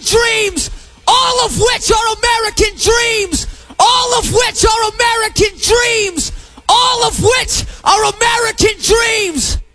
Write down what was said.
dreams, all of which are American dreams, all of which are American dreams, all of which are American dreams.